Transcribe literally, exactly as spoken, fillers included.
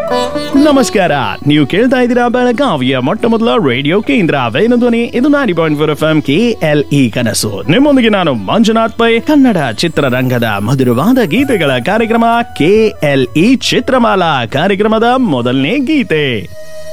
ನಮಸ್ಕಾರ, ನೀವು ಕೇಳ್ತಾ ಇದ್ದೀರಾ ಬೆಳಗಾವಿಯ ಮೊಟ್ಟ ಮೊದಲ ರೇಡಿಯೋ ಕೇಂದ್ರ ವೇಣುಧ್ವನಿ. ಇದು ನಾಡಿ point four F M K L E ಕನಸು. ನಿಮ್ಮೊಂದಿಗೆ ನಾನು ಮಂಜುನಾಥ್ ಪೈ. ಕನ್ನಡ ಚಿತ್ರರಂಗದ ಮಧುರವಾದ ಗೀತೆಗಳ ಕಾರ್ಯಕ್ರಮ ಕೆ ಎಲ್ ಇ ಚಿತ್ರಮಾಲಾ ಕಾರ್ಯಕ್ರಮದ ಮೊದಲನೇ ಗೀತೆ.